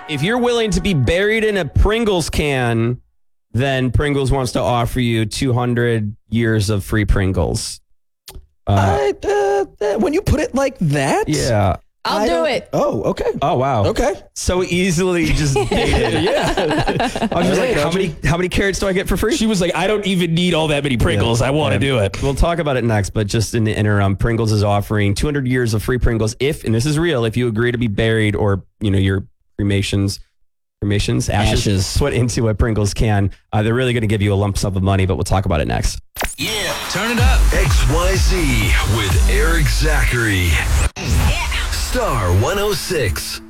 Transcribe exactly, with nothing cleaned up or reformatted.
If you're willing to be buried in a Pringles can, then Pringles wants to offer you two hundred years of free Pringles. Uh, I, uh, when you put it like that, yeah. I'll I do don't- it. Oh, okay. Oh, wow. Okay. So easily just dated. Yeah. I was just like, how many how many carrots do I get for free? She was like, I don't even need all that many Pringles. I want to do it. We'll talk about it next, but just in the interim, Pringles is offering two hundred years of free Pringles if, and this is real, if you agree to be buried or, you know, your cremations, cremations, ashes, Ashes. put into a Pringles can. Uh, they're really going to give you a lump sum of money, but we'll talk about it next. Yeah, turn it up. X Y Z with Eric Zachary. Star one oh six.